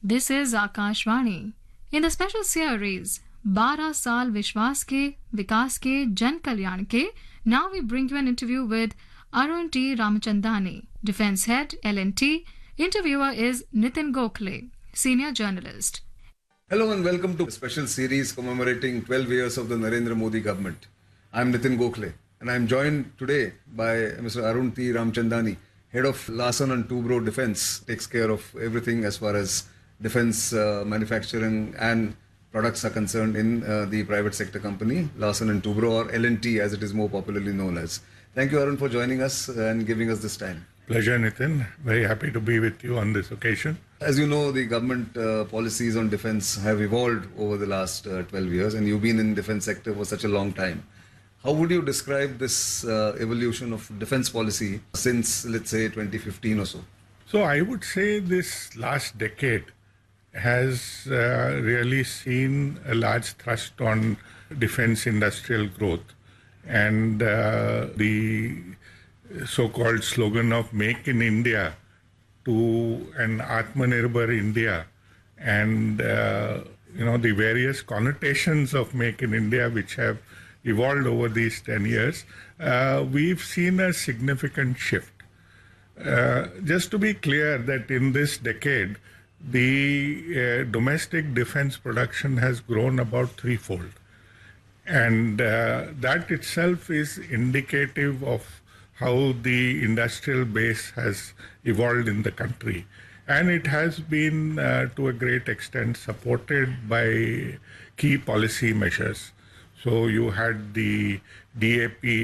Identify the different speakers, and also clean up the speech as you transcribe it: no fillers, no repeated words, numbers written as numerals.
Speaker 1: This is Akashvani. In the special series 12 साल विश्वास के विकास के जन कल्याण के, now we bring you an interview with Arun T. Ramachandani, Defence Head, L&T. Interviewer is Nitin Gokhale, Senior Journalist.
Speaker 2: Hello and welcome to a special series commemorating 12 years of the Narendra Modi government. I'm Nitin Gokhale and I'm joined today by Mr. Arun T. Ramachandani, Head of Larsen and Toubro Defence, takes care of everything as far as defence manufacturing and products are concerned in the private sector company, Larsen and Toubro, or L&T as it is more popularly known as. Thank you, Arun, for joining us and giving us this time.
Speaker 3: Pleasure, Nitin. Very happy to be with you on this occasion.
Speaker 2: As you know, the government policies on defence have evolved over the last 12 years, and you've been in defence sector for such a long time. How would you describe this evolution of defence policy since, let's say, 2015 or so?
Speaker 3: So I would say this last decade has really seen a large thrust on defence industrial growth, and the so-called slogan of Make in India to an Atmanirbhar India, and the various connotations of Make in India which have evolved over these 10 years, we've seen a significant shift. Just to be clear that in this decade, the domestic defense production has grown about threefold. And that itself is indicative of how the industrial base has evolved in the country. And it has been, to a great extent, supported by key policy measures. So you had the DAP